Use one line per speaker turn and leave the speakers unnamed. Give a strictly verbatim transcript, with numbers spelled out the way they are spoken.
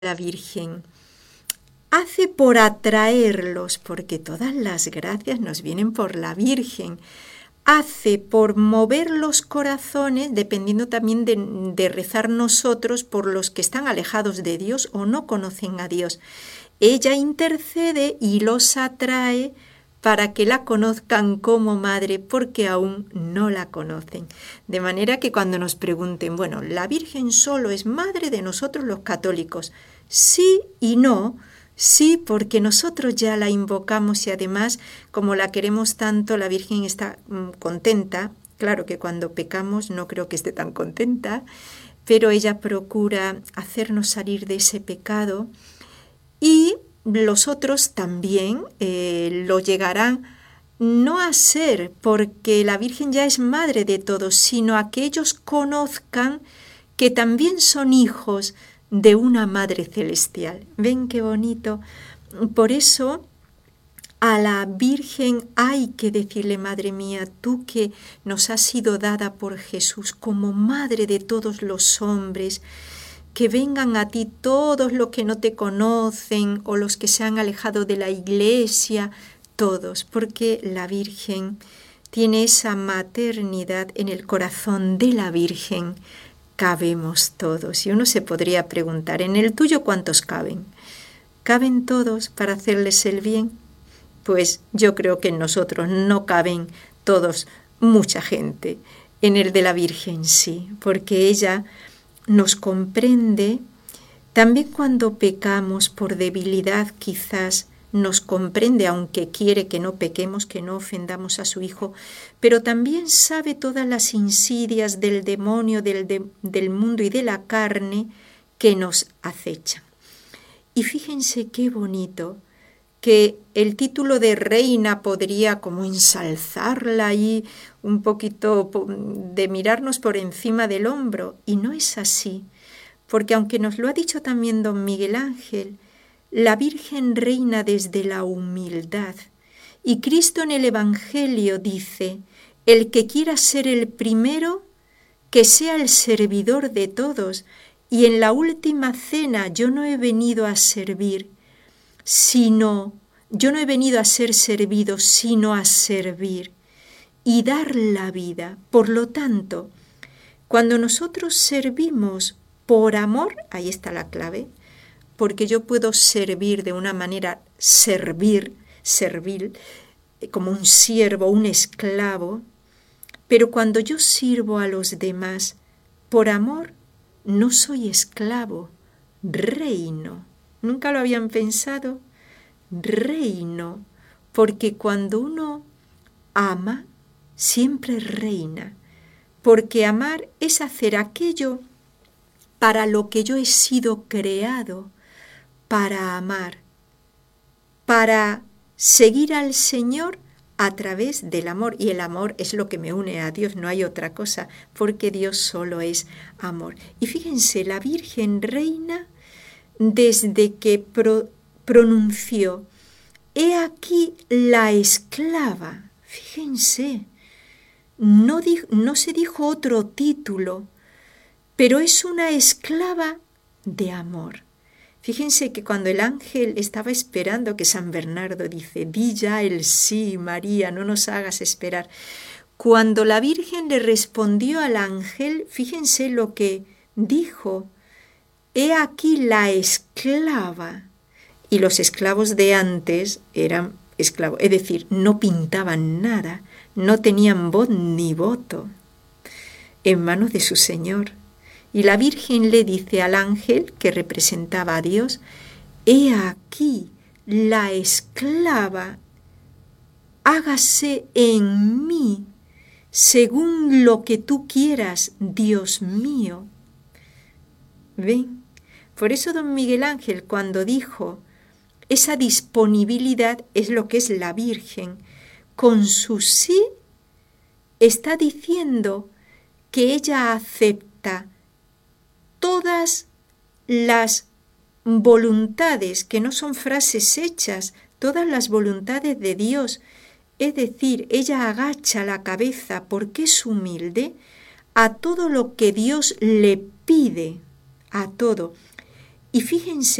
la Virgen hace por atraerlos, porque todas las gracias nos vienen por la Virgen, hace por mover los corazones, dependiendo también de, de rezar nosotros por los que están alejados de Dios o no conocen a Dios. Ella intercede y los atrae para que la conozcan como madre, porque aún no la conocen. De manera que cuando nos pregunten, bueno, ¿la Virgen solo es madre de nosotros los católicos? Sí y no. Sí, porque nosotros ya la invocamos y además, como la queremos tanto, la Virgen está mm, contenta. Claro que cuando pecamos no creo que esté tan contenta, pero ella procura hacernos salir de ese pecado y los otros también eh, lo llegarán no a ser porque la Virgen ya es madre de todos, sino a que ellos conozcan que también son hijos de una madre celestial. ¿Ven qué bonito? Por eso a la Virgen hay que decirle, Madre mía, tú que nos has sido dada por Jesús como madre de todos los hombres, que vengan a ti todos los que no te conocen o los que se han alejado de la iglesia, todos, porque la Virgen tiene esa maternidad en el corazón de la Virgen. Cabemos todos. Y uno se podría preguntar, ¿en el tuyo cuántos caben? ¿Caben todos para hacerles el bien? Pues yo creo que en nosotros no caben todos, mucha gente. En el de la Virgen sí, porque ella nos comprende. También cuando pecamos por debilidad quizás nos comprende, aunque quiere que no pequemos, que no ofendamos a su Hijo, pero también sabe todas las insidias del demonio, del, de, del mundo y de la carne que nos acechan. Y fíjense qué bonito que el título de reina podría como ensalzarla ahí un poquito de mirarnos por encima del hombro, y no es así, porque aunque nos lo ha dicho también don Miguel Ángel, la Virgen reina desde la humildad, y Cristo en el Evangelio dice, el que quiera ser el primero, que sea el servidor de todos, y en la última cena yo no he venido a servir, sino, yo no he venido a ser servido, sino a servir y dar la vida. Por lo tanto, cuando nosotros servimos por amor, ahí está la clave, porque yo puedo servir de una manera, servir, servir, como un siervo, un esclavo, pero cuando yo sirvo a los demás por amor, no soy esclavo, reino. ¿Nunca lo habían pensado? Reino, porque cuando uno ama, siempre reina, porque amar es hacer aquello para lo que yo he sido creado, para amar, para seguir al Señor a través del amor. Y el amor es lo que me une a Dios, no hay otra cosa, porque Dios solo es amor. Y fíjense, la Virgen reina, desde que pro, pronunció, he aquí la esclava, fíjense, no, di, no se dijo otro título, pero es una esclava de amor. Fíjense que cuando el ángel estaba esperando que San Bernardo dice, di ya el sí, María, no nos hagas esperar. Cuando la Virgen le respondió al ángel, fíjense lo que dijo, he aquí la esclava. Y los esclavos de antes eran esclavos, es decir, no pintaban nada, no tenían voz ni voto en manos de su Señor. Y la Virgen le dice al ángel que representaba a Dios, he aquí la esclava, hágase en mí según lo que tú quieras, Dios mío. ¿Ven? Por eso don Miguel Ángel cuando dijo, esa disponibilidad es lo que es la Virgen, con su sí está diciendo que ella acepta todas las voluntades, que no son frases hechas, todas las voluntades de Dios. Es decir, ella agacha la cabeza porque es humilde a todo lo que Dios le pide, a todo. Y fíjense